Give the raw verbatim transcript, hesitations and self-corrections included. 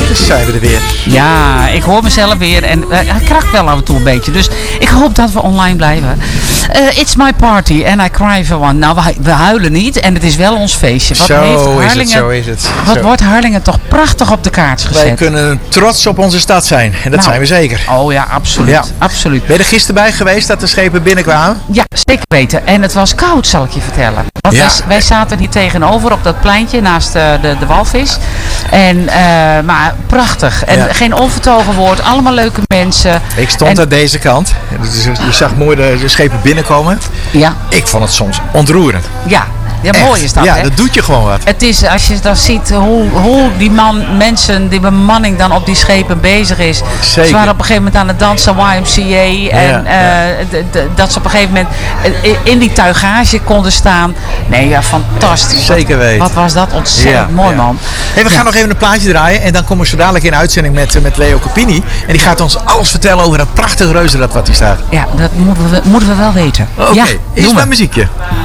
Dus zijn we er weer. Ja, ik hoor mezelf weer en uh, hij kracht wel af en toe een beetje. Dus ik hoop dat we online blijven. Uh, it's my party and I cry for one. Nou, we, we huilen niet en het is wel ons feestje. Wat zo heeft is Harlingen, het, zo is het. Wat zo. wordt Harlingen toch prachtig op de kaart gezet. Wij kunnen trots op onze stad zijn. En dat nou, zijn we zeker. Oh ja, absoluut. Ja. absoluut. Ben je er gisteren bij geweest dat de schepen binnenkwamen? Ja, zeker weten. En het was koud, zal ik je vertellen. Want Ja. wij, wij zaten hier tegenover op dat pleintje naast de, de, de walvis. En, uh, maar prachtig. En Ja. geen onvertogen woord. Allemaal leuke mensen. Ik stond en, aan deze kant. Dus je zag mooi de, de schepen binnenkomen. Ja, Ik vond het soms ontroerend. ja. ja Echt. mooi is dat, Ja, hè? dat doet je gewoon wat. Het is, als je dan ziet hoe, hoe die man, mensen, die bemanning dan op die schepen bezig is. Zeker. Ze waren op een gegeven moment aan het dansen, Y M C A. En Ja, uh, d- d- dat ze op een gegeven moment uh, in die tuigage konden staan. Nee, ja, fantastisch. Zeker wat, weten. Wat was dat ontzettend Ja, mooi, ja. man. Hey, we gaan Ja. nog even een plaatje draaien. En dan komen we zo dadelijk in uitzending met, eh, met Leo Capini. En die gaat ons alles vertellen over dat prachtige reuzenrad wat hier staat. Ja, dat moeten we, moeten we wel weten. Oké, ja, eerst doen maar we. muziekje.